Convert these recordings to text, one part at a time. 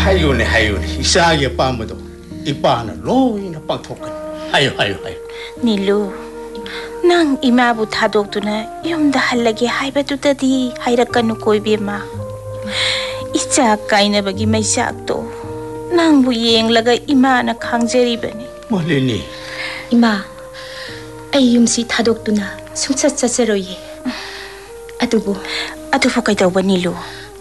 하요네 하요네 이상하게 빠무도 이빠는 로이나 빵토큰 하요 하요 하요 닐루 낭 이마부 타독두나 염다 할라게 하이바두다디 하이라까누 고이비마 이자 까이나바기 마이삭도 낭부 예행라가 이마나 강제리바니 뭐래니 이마 아이 юм시 타독두나 숭차차세로예 아두부 까이다우바 닐루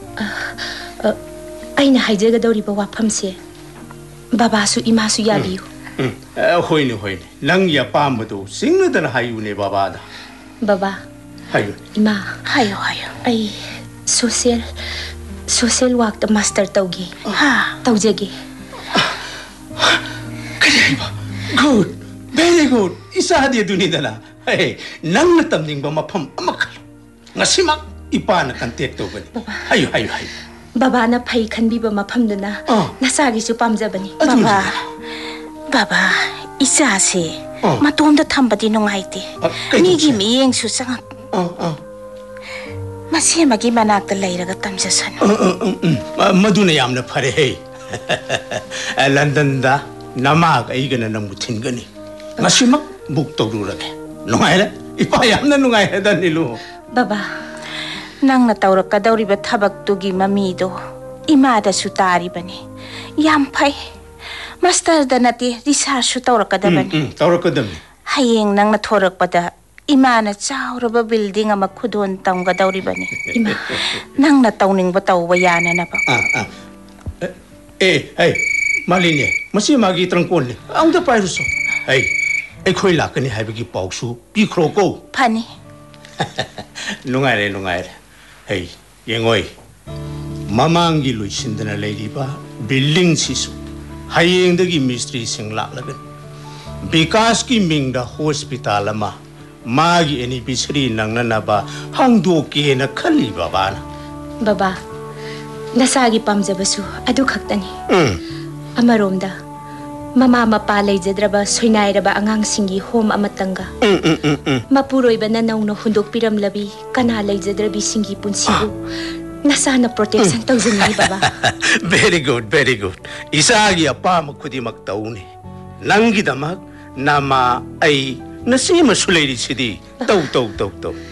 아이나 하이제가더리바 와팜세 바바수 이마수 야비유 호이네 호이네 낭야 빠무도 싱르던 하요네 바바다 바바 하요 이마 하요 하요 아이 소셜 워크다 마스터 tauge 하 tau제게 그래 봐 굿 베리 굿 이사하디에 두니다나 헤이 낭나 땀닝바 마팜 아마칼 nga시막 이빠나 간택도 버니 하요 하요 하요 바바나 파이 칸비바 마팜드나 나사기수 팜자바니 바바 이사세 마톰다 탐바디 농아이티 미기 미행수 쌍 마시마기 마나크다 레이라가 탐자선 마두나 얌나 파레 헤이 런던다 나마가 이거나 너무 튄거니 nga시막 묵도루라게 농아이라 이빠 얌나 농아이다 닐루 바바 낭나 타우라까다우리바 타박두기 마미도 이마다수 타리바니 얌파이 마스터다 나티 리사르수 타우라까다바니 타우라까다니 하이eng 낭나 토락바다 이마나 짜우라바 빌딩 아마 쿠돈 타웅가다우리바니 이마 낭나 타우닝바 타우바 야나나바 에이 말리네 마시마기 트랑콜니 아무도 파이루소 에이 코이 라크니 하이비기 pau수 비크로고 파니 농아이래 헤이 영어이 마망기 루이신드나 레이리바 빌딩 시수 하이행덕이 미스트리 생락라근 비카스기 밍다 호스피탈 아마 마기 애니비스리 낭나나바 항도케나 칼리바바나 바바 나사기 팜자바수 아두 ꯈꯛꯇꯅꯤ 아마롬다 mama mapa leijadraba soinairaba angangsinggi home amatanga mapuroiba na nauna hundok piramlabi kana leijadrabi singgi punsibu nasana protection tawjani baba very good isagi apa makhudi maktauni nangi damak nama ai nasima suleiri sidi tau